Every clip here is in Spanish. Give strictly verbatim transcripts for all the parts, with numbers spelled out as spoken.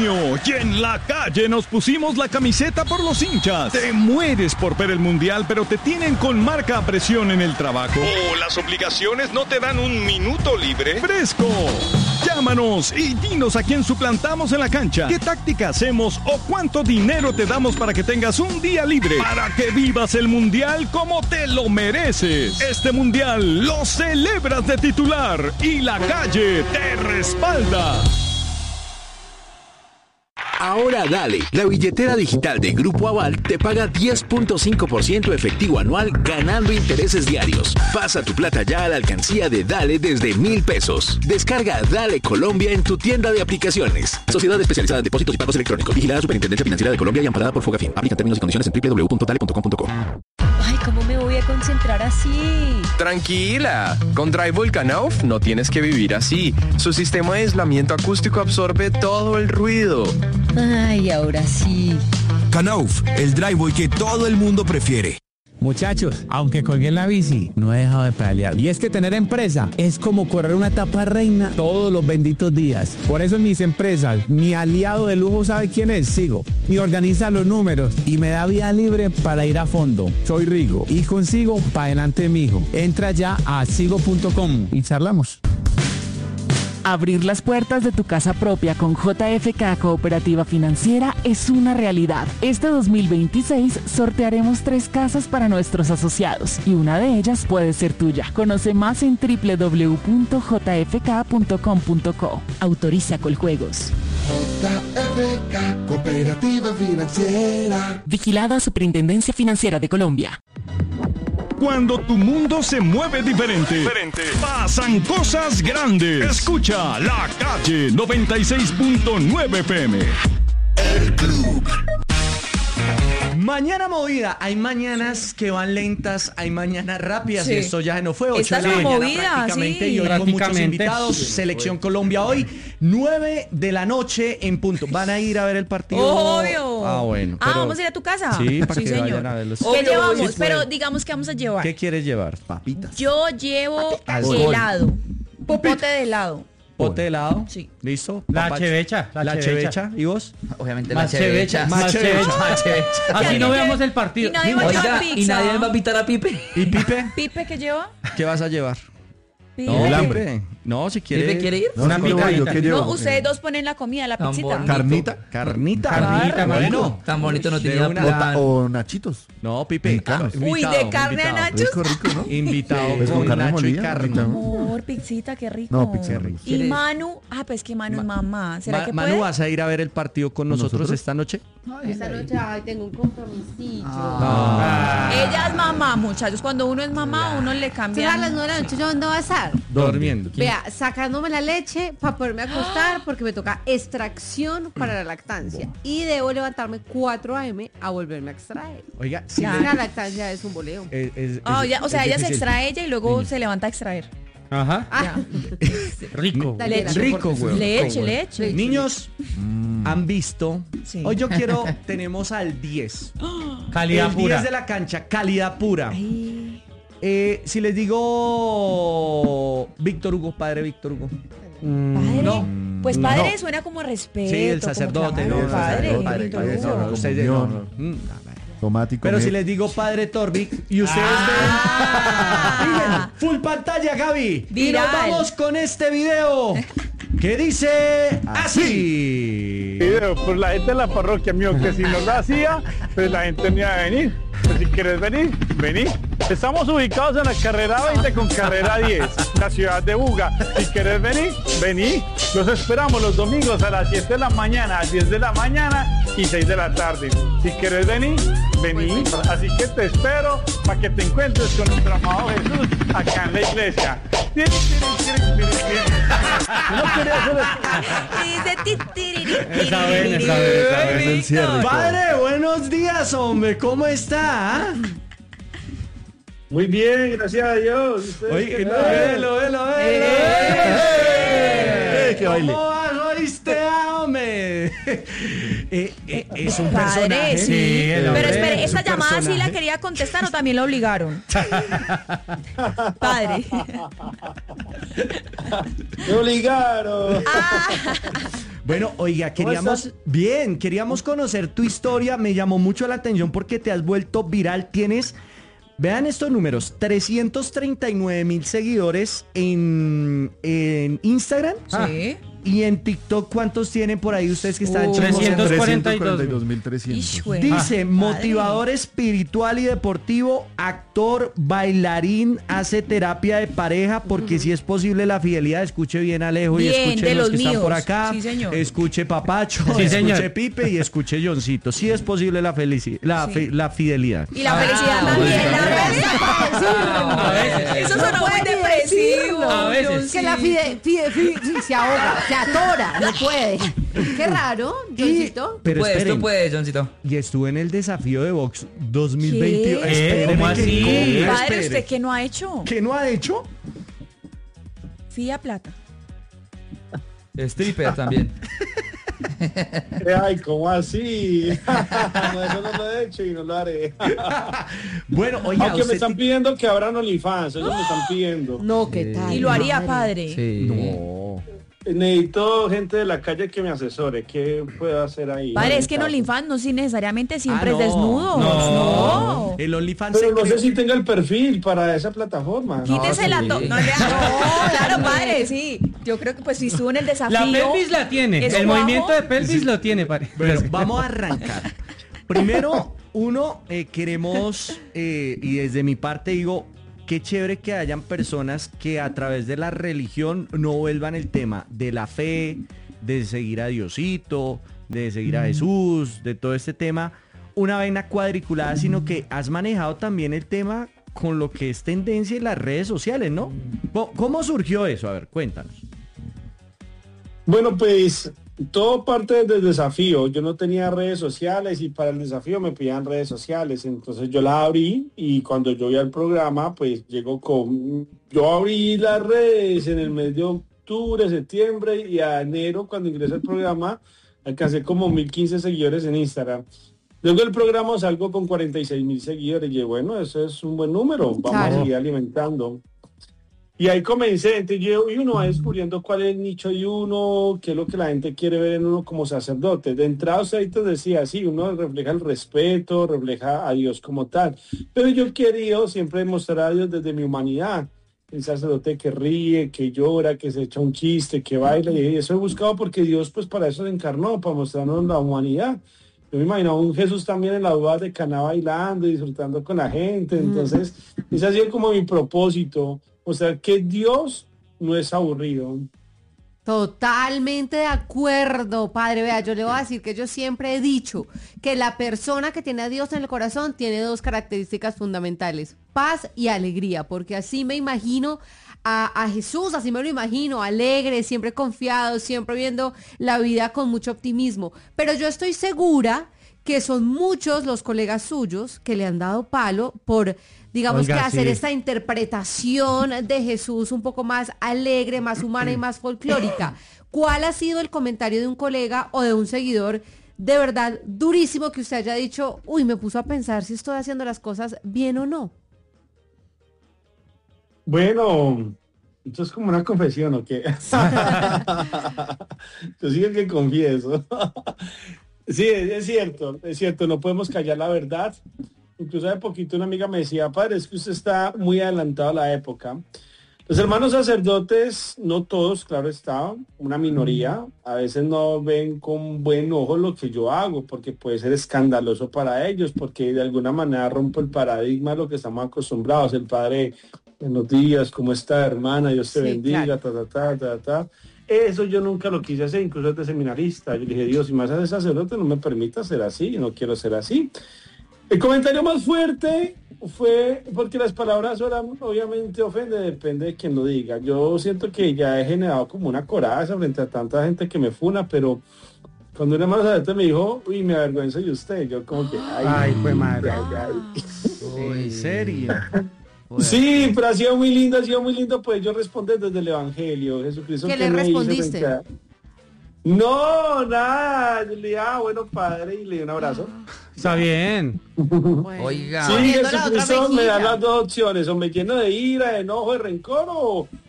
junio y en la calle nos pusimos la camiseta por los hinchas. Te mueres por ver el mundial, pero te tienen con marca a presión en el trabajo. O las obligaciones no te dan un minuto libre. ¡Fresco! Llámanos y dinos a quién suplantamos en la cancha, qué táctica hacemos o cuánto dinero te damos para que tengas un día libre, para que vivas el mundial como te lo mereces. Este mundial lo celebras de titular y la calle te respalda. Ahora dale, la billetera digital de Grupo Aval te paga diez punto cinco por ciento efectivo anual ganando intereses diarios. Pasa tu plata ya a la alcancía de Dale desde mil pesos. Descarga Dale Colombia en tu tienda de aplicaciones. Sociedad especializada en depósitos y pagos electrónicos. Vigilada Superintendencia Financiera de Colombia y amparada por Fogafín. Aplica términos y condiciones en doble u doble u doble u punto dale punto com punto co. Ay, ¿cómo me voy a concentrar así? Tranquila, con Drywall Knauf no tienes que vivir así. Su sistema de aislamiento acústico absorbe todo el ruido. Ay, ahora sí. Knauf, el driveway que todo el mundo prefiere. Muchachos, aunque colgué en la bici, no he dejado de pedalear. Y es que tener empresa es como correr una etapa reina todos los benditos días. Por eso en mis empresas, mi aliado de lujo sabe quién es, Sigo. Y organiza los números y me da vía libre para ir a fondo. Soy Rigo y consigo pa' adelante mijo. Entra ya a sigo punto com y charlamos. Abrir las puertas de tu casa propia con J F K Cooperativa Financiera es una realidad. Este dos mil veintiséis sortearemos tres casas para nuestros asociados y una de ellas puede ser tuya. Conoce más en doble u doble u doble u punto j f k punto com punto co. Autoriza Coljuegos. J F K Cooperativa Financiera. Vigilada Superintendencia Financiera de Colombia. Cuando tu mundo se mueve diferente, diferente, pasan cosas grandes. Escucha La Calle noventa y seis punto nueve F M. El Club. Mañana movida, hay mañanas que van lentas, hay mañanas rápidas, Sí. y esto ya no fue ocho Esta de la es la mañana movida, prácticamente, sí. y hoy con muchos Prácticamente. invitados, Selección Colombia hoy, nueve de la noche en punto. ¿Van a ir a ver el partido? Obvio. Ah, bueno. Ah, pero- ¿vamos a ir a tu casa? Sí, para que señor. vayan a verlos. ¿Qué Obvio, llevamos? sí pueden. Pero digamos que vamos a llevar. ¿Qué quieres llevar? Papitas. Yo llevo Alcohol. helado. Un pote de helado. ¿Pote de helado? Sí. ¿Listo? La Papá- chevecha, la La chevecha. chevecha. ¿Y vos? Obviamente Más la chevecha, chevecha. más chevecha. Más chevecha. Así Ya, no ya, veamos ya. el partido. Y nadie va a Oiga, llevar y pizza. nadie va a invitar a Pipe. ¿Y Pipe? ¿Pipe qué lleva? ¿Qué vas a llevar? Pipe. No, El Pipe. hambre. No, si quiere. ¿Pipe quiere ir? No, Una no, no, picadita. yo que llevo. No, ustedes dos ponen la comida, la Tan pizzita. bonito. Carnita. Carnita. Carnita, Ah, marico. bueno. Tan bonito no De tenía una. O, plan. ta- o nachitos. No, Pipe. Mexicanos. Ah, Uy, invitado, de carne a invitado. nachos. Rico, rico, ¿no? Invitado Pues con con carne Nacho y molida, carne. rica. Amor, pizzita, qué rico. No, pizza no me gusta. Y ¿Quieres? Manu, ah, pues que Manu es Ma- mamá. ¿Será Ma- que Manu, puede? ¿vas a ir a ver el partido con nosotros, nosotros? esta noche? Esta noche ay, tengo un compromisillo. Ah. Ella es mamá, muchachos. Cuando uno es mamá, uno le Entonces, cambia. a las nueve de la noche, ¿yo dónde voy a estar? Durmiendo. Vea, sacándome la leche para poderme acostar porque me toca extracción para la lactancia. Y debo levantarme cuatro a eme a volverme a extraer. Oiga, sí. Ya. La lactancia es un boleo. Es- es- Ah, es- ya, o sea, es ella se difícil. extrae ella y luego se levanta a extraer. Ajá. Ah, Ya. Rico. dale, Leche. dale, Rico, por- güey. Leche, güey. leche. Niños, han visto. Sí. Hoy yo quiero, tenemos al diez. Calidad el pura. diez de la cancha, calidad pura. Ay, Eh, si les digo Víctor Hugo, padre Víctor Hugo. padre. No. Pues padre No. suena como respeto. Sí, el como sacerdote, claro, no, el padre, sacerdote, Víctor padre, padre, Hugo. no, no, ustedes no, no. Mm, Tomate y Pero comer. si les digo padre Torvik y ustedes Ah. ven, miren, full pantalla, Gaby. Y Viral. nos vamos con este video que dice así. Video, pues la gente de la parroquia mío que si no lo hacía, pues la gente no iba a venir. Pues si quieres venir, vení. Estamos ubicados en la carrera veinte con carrera diez, la ciudad de Buga. Si quieres venir, vení. Los esperamos los domingos a las siete de la mañana, a diez de la mañana y seis de la tarde. Si quieres venir, vení. Así que te espero para que te encuentres con nuestro amado Jesús acá en la iglesia. Tiri, tiri, tiri, tiri, tiri. No quería hacer eso. Dice ti, tiri, tiri, Está bien, tiri, está bien, está bien. Es el cierre. Padre, buenos días, hombre. ¿Cómo está? Muy bien, gracias a Dios. ¿Ustedes Oye, qué no, tal? velo, velo, velo. ¡Eh! ¡Que baile! ¿Cómo bajó este hombre? Eh, eh, es un Padre, personaje. sí. Sí, el Pero hombre espere, es ¿esta un llamada sí la personaje. quería contestar o también la obligaron? Padre. Me obligaron. Ah, Bueno, oiga, ¿Cómo queríamos, estás? bien, queríamos conocer tu historia, me llamó mucho la atención porque te has vuelto viral, tienes, vean estos números, trescientos treinta y nueve mil seguidores en, en Instagram. Sí. Y en TikTok, ¿cuántos tienen por ahí ustedes que están Uh, chismoseando? trescientos cuarenta y dos mil trescientos. Ishue. Dice, Ah, motivador padre. espiritual y deportivo, actor, bailarín, hace terapia de pareja, porque si es posible la fidelidad, escuche bien Alejo y Bien, escuche de los los que están míos. por acá, Sí, señor. escuche Papacho, Sí, escuche señor. Pipe y escuche Johncito. Si es posible la, felici- la, Sí. fe- la fidelidad. Y la felicidad también. La felicidad. Eso sonó muy depresivo. A veces. Yo Que la sí. fide, fide, fide- se ahoga, se atora, no puede. Qué raro, Johncito. Pero Puedes, esperen, tú puedes, Johncito. y estuve en el desafío de box dos mil veinte. ¿Qué? Espéreme ¿Cómo que- así? ¿cómo? Padre, Espere. ¿usted qué no ha hecho? ¿Qué no ha hecho? Fía plata. Stripper también. Ay, ¿cómo así? No, eso no lo he hecho y no lo haré. Bueno, oiga, Aunque me usted están ti- pidiendo que abran OnlyFans, eso me están pidiendo. No, ¿qué tal? Y lo haría, Madre. padre. Sí. No. Necesito gente de la calle que me asesore. ¿Qué puedo hacer ahí? Padre, es que en caso. OnlyFans no sí necesariamente siempre Ah, es no. desnudo. No. No. El OnlyFans Pero se no sé creó- si tenga el perfil para esa plataforma. Quítese la sí. to- no, le- no, claro, padre, sí. Yo creo que pues si estuvo en el desafío. La pelvis la tiene. ¿es El guapo? movimiento de pelvis lo tiene, pare. Bueno, vamos a arrancar. Primero, uno, eh, queremos, eh, y desde mi parte digo, qué chévere que hayan personas que a través de la religión no vuelvan el tema de la fe, de seguir a Diosito, de seguir a Jesús, de todo este tema, una vaina cuadriculada, sino que has manejado también el tema con lo que es tendencia en las redes sociales, ¿no? ¿Cómo- ¿Cómo surgió eso? A ver, cuéntanos. Bueno, pues todo parte del desafío. Yo no tenía redes sociales y para el desafío me pedían redes sociales. Entonces yo la abrí y cuando yo vi al programa, pues llegó con... Yo abrí las redes en el mes de octubre, septiembre y a enero cuando ingresé al programa alcancé como mil quince seguidores en Instagram. Luego del programa salgo con cuarenta y seis mil seguidores y dije, bueno, eso es un buen número, vamos Claro. a seguir alimentando. Y ahí comencé, entonces yo, y uno va descubriendo cuál es el nicho de uno, qué es lo que la gente quiere ver en uno como sacerdote. De entrada usted ahí te decía, sí, uno refleja el respeto, refleja a Dios como tal. Pero yo he querido siempre mostrar a Dios desde mi humanidad. El sacerdote que ríe, que llora, que se echa un chiste, que baila, y eso he buscado porque Dios pues para eso se encarnó, para mostrarnos la humanidad. Yo me imagino a un Jesús también en la boda de Caná bailando, disfrutando con la gente. Entonces, ese ha sido como mi propósito. O sea, que Dios no es aburrido. Totalmente de acuerdo, padre. Vea, yo le voy a decir que yo siempre he dicho que la persona que tiene a Dios en el corazón tiene dos características fundamentales, paz y alegría, porque así me imagino a, a Jesús, así me lo imagino, alegre, siempre confiado, siempre viendo la vida con mucho optimismo. Pero yo estoy segura que son muchos los colegas suyos que le han dado palo por, digamos, Oiga, que hacer sí. esta interpretación de Jesús un poco más alegre, más humana y más folclórica. ¿Cuál ha sido el comentario de un colega o de un seguidor de verdad durísimo que usted haya dicho, uy, me puso a pensar si estoy haciendo las cosas bien o no? Bueno, esto es como una confesión, ¿o qué? Yo sí que confieso. Sí, es, es cierto, es cierto, no podemos callar la verdad. Incluso hace poquito una amiga me decía, padre, es que usted está muy adelantado a la época. Los hermanos sacerdotes, no todos, claro está, una minoría, a veces no ven con buen ojo lo que yo hago, porque puede ser escandaloso para ellos, porque de alguna manera rompo el paradigma de lo que estamos acostumbrados. El padre, buenos días, ¿cómo está, hermana? Dios te Sí, bendiga, claro. ta, ta, ta, ta, ta. Eso yo nunca lo quise hacer, incluso desde seminarista. Yo dije, Dios, si me haces sacerdote, no me permita ser así, yo no quiero ser así. El comentario más fuerte fue porque las palabras ahora obviamente ofenden, depende de quien lo diga. Yo siento que ya he generado como una coraza frente a tanta gente que me funa, pero cuando un hermano sacerdote me dijo, uy, me avergüenzo de usted, yo como que, ay, Ay, fue madre. ay, ay. ¿En serio? Sí, pero ha sido muy lindo, ha sido muy lindo pues yo responder desde el Evangelio. Jesucristo. ¿Qué ¿qué le me hizo respondiste? frente a- No, nada. Yo le dije, ah, bueno, padre, y le di un abrazo. Está bien. Oiga. Sí, Poniendo la otra Jesucristo me da mejilla. las dos opciones, o me lleno de ira, de enojo, de rencor, o,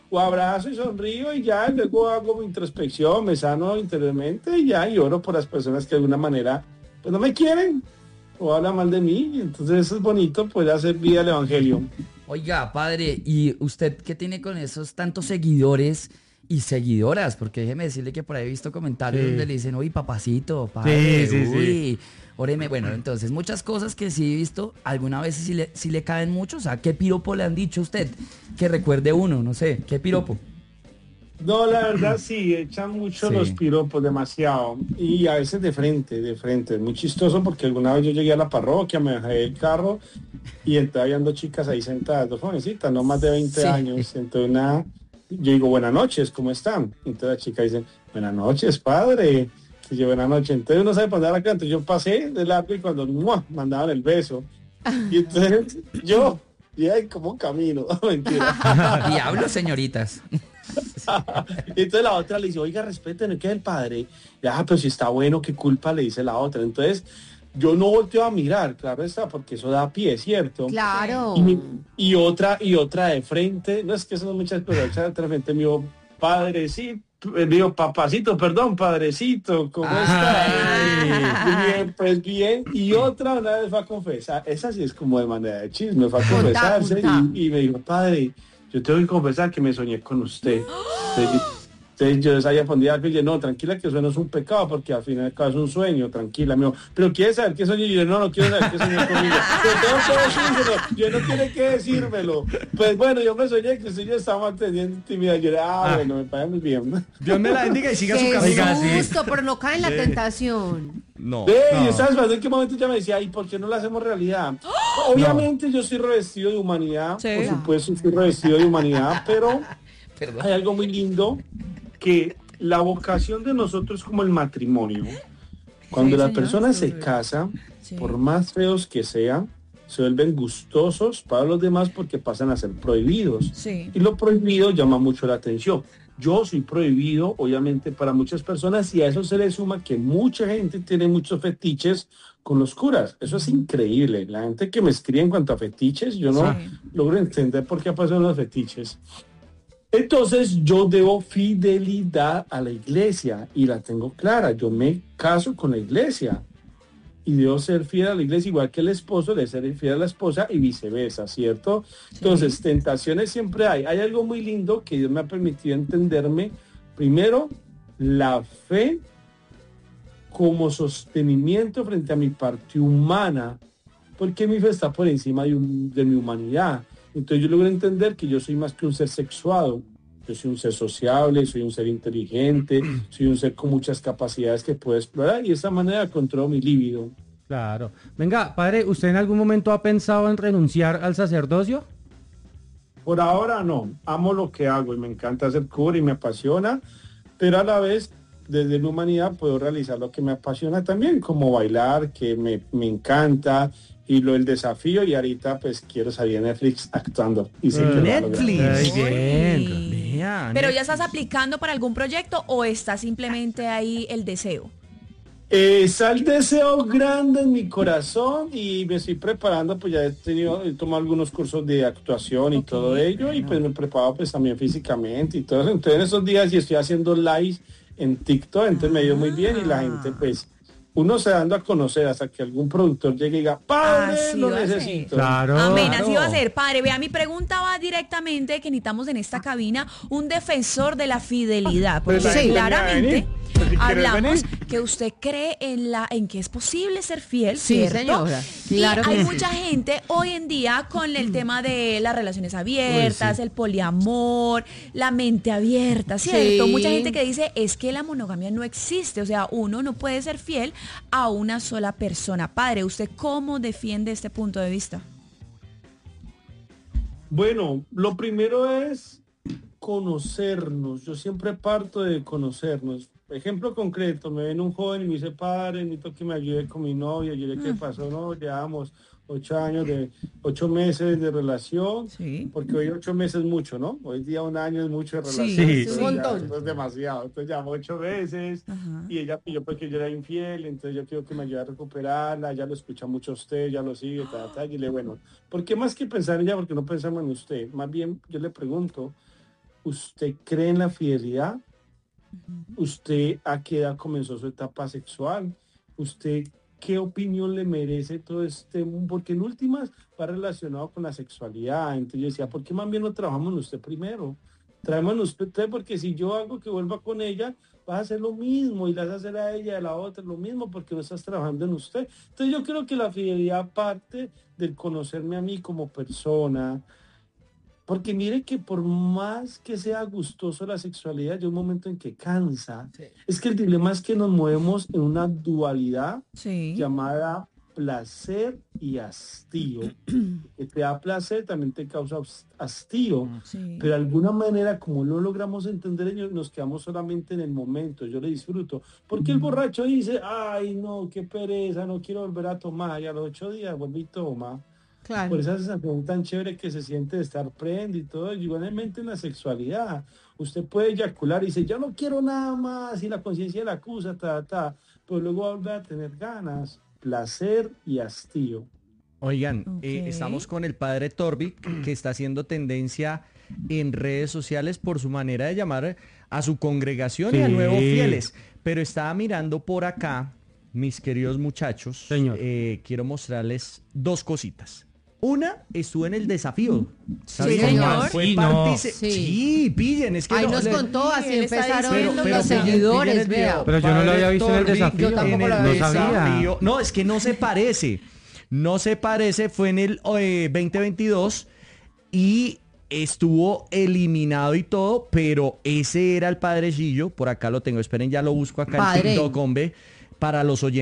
o abrazo y sonrío y ya, luego hago mi introspección, me sano interiormente y ya, y oro por las personas que de alguna manera pues no me quieren o hablan mal de mí, entonces eso es bonito, poder hacer vida al evangelio. Oiga, padre, ¿y usted qué tiene con esos tantos seguidores y seguidoras? Porque déjeme decirle que por ahí he visto comentarios Sí. donde le dicen, uy, papacito, padre, Sí, sí, sí. uy, óreme. Bueno, entonces, muchas cosas que sí he visto, algunas veces sí le, sí le caen mucho. O sea, ¿qué piropo le han dicho a usted? Que recuerde uno, no sé, ¿qué piropo? No, la verdad sí, echan mucho Sí. los piropos, demasiado. Y a veces de frente, de frente. Es muy chistoso porque alguna vez yo llegué a la parroquia, me bajé del carro y entonces habían dos chicas ahí sentadas, dos jovencitas, no más de veinte Sí. años. Entonces una, yo digo, buenas noches, ¿cómo están? Entonces la chica dice, buenas noches, padre. Y yo, buenas noches. Entonces uno sabe poner acá, entonces yo pasé de largo y cuando ¡mua! Mandaban el beso. Y entonces yo, y ahí como camino, mentira. Diablo, señoritas. Y entonces la otra le dice, oiga, respeten, que es el padre. Y, ah, pero si está bueno, qué culpa, le dice la otra. Entonces, yo no volteo a mirar, claro está, porque eso da pie, ¿cierto? Claro. Y, y otra, y otra de frente, no es que son muchas, pero otra de frente me dijo, padrecito, eh, digo, papacito, perdón, padrecito, ¿cómo está? Bien, pues bien. Y otra una vez fue a confesar, esa sí es como de manera de chisme, fue a Contá, confesarse contá. y, y me dijo, padre, yo tengo que confesar que me soñé con usted. Entonces, entonces yo sabía poner algo y dije, no, tranquila, que eso no es un pecado, porque al final es un sueño, tranquila. Me dijo, pero ¿quieres saber qué soñé? Y yo, no, no quiero saber qué soñé conmigo. Pero tengo que decírselo, yo no tiene que decírmelo. Pues bueno, yo me soñé que usted y yo estábamos teniendo intimidad. Yo era, ah, Ah. bueno, me parece muy bien. Dios me la bendiga y siga su Qué camino. susto, pero no cae en la Sí. tentación. No, Ve, no. y ¿sabes en qué momento ella me decía, ¿y por qué no lo hacemos realidad? Obviamente yo soy revestido de humanidad, Sí. por supuesto soy revestido de humanidad, pero Perdón. hay algo muy lindo, que la vocación de nosotros es como el matrimonio. Cuando Sí, las señor. personas Sí. se casan, Sí. por más feos que sean, se vuelven gustosos para los demás porque pasan a ser prohibidos. Sí. Y lo prohibido llama mucho la atención. Yo soy prohibido, obviamente, para muchas personas y a eso se le suma que mucha gente tiene muchos fetiches con los curas. Eso es increíble. La gente que me escribe en cuanto a fetiches, yo no Sí. logro entender por qué pasan los fetiches. Entonces yo debo fidelidad a la iglesia y la tengo clara. Yo me caso con la iglesia y debo ser fiel a la iglesia, igual que el esposo debe ser fiel a la esposa y viceversa, ¿cierto? Entonces, tentaciones siempre hay. Hay algo muy lindo que Dios me ha permitido entenderme. Primero, la fe como sostenimiento frente a mi parte humana, porque mi fe está por encima de, un- de mi humanidad. Entonces yo logro entender que yo soy más que un ser sexuado. Yo soy un ser sociable, soy un ser inteligente, soy un ser con muchas capacidades que puedo explorar y de esa manera controlo mi libido. Claro. Venga, padre, ¿usted en algún momento ha pensado en renunciar al sacerdocio? Por ahora no, amo lo que hago y me encanta hacer cura y me apasiona, pero a la vez desde la humanidad puedo realizar lo que me apasiona también, como bailar, que me, me encanta, y lo del desafío, y ahorita pues quiero salir en Netflix actuando. Y sé que lo voy a lograr. Netflix. Ay, bien. Uy. Vea, Pero Net- ya estás aplicando para algún proyecto o está simplemente ahí el deseo. Eh, está el deseo grande en mi corazón y me estoy preparando, pues ya he tenido, he tomado algunos cursos de actuación y Ok, todo ello, y pues me he preparado pues también físicamente y todo eso. Entonces en esos días y estoy haciendo live en TikTok, entonces me ha ido muy bien y la gente pues, uno se dando a conocer hasta que algún productor llegue y diga, padre, Así lo va a ser. necesito. Claro. Amén, claro. así va a ser. Padre, vea, mi pregunta va directamente que necesitamos en esta cabina un defensor de la fidelidad. Porque Pues ahí tenía que claramente venir. Pues si quieres hablamos venir. que usted cree en la en que es posible ser fiel, Sí, ¿cierto? señora. Claro y que hay sí. mucha gente hoy en día con el tema de las relaciones abiertas, Uy, sí. el poliamor, la mente abierta, ¿cierto? Sí. Mucha gente que dice es que la monogamia no existe, o sea, uno no puede ser fiel a una sola persona. Padre, ¿usted cómo defiende este punto de vista? Bueno, lo primero es conocernos. Yo siempre parto de conocernos. Ejemplo concreto, me ven un joven y me dice, padre, necesito que me ayude con mi novia. Yo le ¿qué pasó? No, llevamos ocho años de, ocho meses de relación, Sí. porque hoy ocho meses es mucho, ¿no? Hoy día un año es mucho de Sí, relación. sí, entonces sí. ya Un montón. eso es demasiado. Entonces llamo ocho veces Ajá. y ella pidió porque yo era infiel, entonces yo quiero que me ayude a recuperarla, ya lo escucha mucho a usted, ya lo sigue, ta, ta, y le bueno, ¿por qué más que pensar en ella? Porque no pensamos en usted. Más bien yo le pregunto, ¿usted cree en la fidelidad? ¿Usted a qué edad comenzó su etapa sexual? ¿Usted qué opinión le merece todo este mundo? Porque en últimas va relacionado con la sexualidad. Entonces yo decía, ¿por qué más bien no trabajamos en usted primero? Traemos en usted, porque si yo hago que vuelva con ella, vas a hacer lo mismo y le vas a hacer a ella, a la otra, lo mismo, porque no estás trabajando en usted. Entonces yo creo que la fidelidad parte del conocerme a mí como persona, porque mire que por más que sea gustoso la sexualidad, hay un momento en que cansa. Sí. Es que el dilema es que nos movemos en una dualidad sí. llamada placer y hastío. Que te da placer también te causa hastío, sí. pero de alguna manera, como no logramos entender ellos, nos quedamos solamente en el momento. Yo le disfruto. Porque el borracho dice, ay no, qué pereza, no quiero volver a tomar, y a los ocho días vuelve y toma. Claro. Por esa sensación tan chévere que se siente de estar prende y todo, igualmente en la sexualidad. Usted puede eyacular y dice, yo no quiero nada más, y la conciencia la acusa, ta, ta, pero luego vuelve a tener ganas, placer y hastío. Oigan, Okay. eh, estamos con el padre Torvik, que está haciendo tendencia en redes sociales por su manera de llamar a su congregación Sí. y a nuevos fieles. Pero estaba mirando por acá, mis queridos muchachos, eh, quiero mostrarles dos cositas. Una, estuvo en el desafío. Sí, señor. Fue Sí, partici- no. Sí. sí, pillen, es que Ahí no, nos le- contó, así Él está empezaron diciendo los que- seguidores, pillen el vea. video. Pero yo no lo había visto en el Torvik, desafío. Yo tampoco en lo el había visto. desafío. No, es que no se parece. No se parece, fue en el eh, veinte veintidós y estuvo eliminado y todo, pero ese era el padre Gillo. Por acá lo tengo, esperen, ya lo busco acá Padre. en TikTok, hombre, para los oyentes.